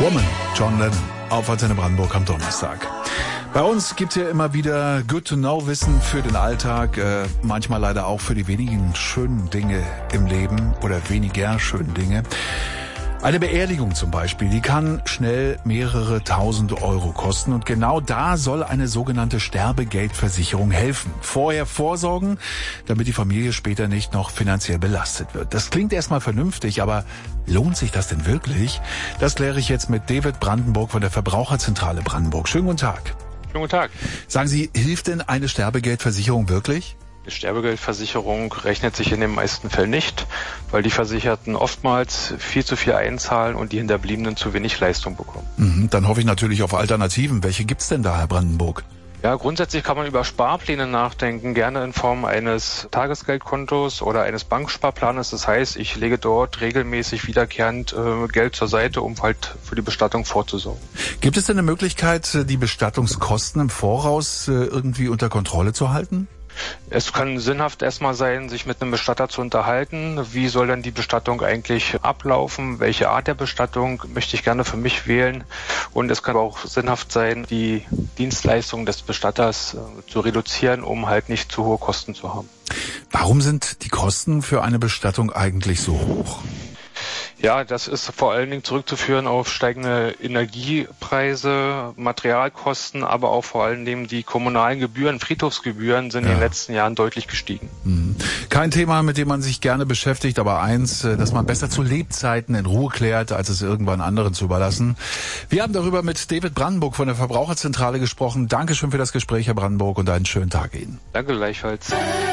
Woman, John Lennon, auf Antenne Brandenburg am Donnerstag. Bei uns gibt's ja immer wieder Good-to-Know-Wissen für den Alltag, manchmal leider auch für die wenigen schönen Dinge im Leben oder weniger schönen Dinge. Eine Beerdigung zum Beispiel, die kann schnell mehrere tausend Euro kosten und genau da soll eine sogenannte Sterbegeldversicherung helfen. Vorher vorsorgen, damit die Familie später nicht noch finanziell belastet wird. Das klingt erstmal vernünftig, aber lohnt sich das denn wirklich? Das kläre ich jetzt mit David Brandenburg von der Verbraucherzentrale Brandenburg. Schönen guten Tag. Schönen guten Tag. Sagen Sie, hilft denn eine Sterbegeldversicherung wirklich? Die Sterbegeldversicherung rechnet sich in den meisten Fällen nicht, weil die Versicherten oftmals viel zu viel einzahlen und die Hinterbliebenen zu wenig Leistung bekommen. Dann hoffe ich natürlich auf Alternativen. Welche gibt's denn da, Herr Brandenburg? Ja, grundsätzlich kann man über Sparpläne nachdenken, gerne in Form eines Tagesgeldkontos oder eines Banksparplanes. Das heißt, ich lege dort regelmäßig wiederkehrend Geld zur Seite, um halt für die Bestattung vorzusorgen. Gibt es denn eine Möglichkeit, die Bestattungskosten im Voraus irgendwie unter Kontrolle zu halten? Es kann sinnhaft erstmal sein, sich mit einem Bestatter zu unterhalten. Wie soll denn die Bestattung eigentlich ablaufen? Welche Art der Bestattung möchte ich gerne für mich wählen? Und es kann auch sinnhaft sein, die Dienstleistung des Bestatters zu reduzieren, um halt nicht zu hohe Kosten zu haben. Warum sind die Kosten für eine Bestattung eigentlich so hoch? Ja, das ist vor allen Dingen zurückzuführen auf steigende Energiepreise, Materialkosten, aber auch vor allen Dingen die kommunalen Gebühren, Friedhofsgebühren sind in den letzten Jahren deutlich gestiegen. Kein Thema, mit dem man sich gerne beschäftigt, aber eins, das man besser zu Lebzeiten in Ruhe klärt, als es irgendwann anderen zu überlassen. Wir haben darüber mit David Brandenburg von der Verbraucherzentrale gesprochen. Dankeschön für das Gespräch, Herr Brandenburg, und einen schönen Tag Ihnen. Danke gleichfalls.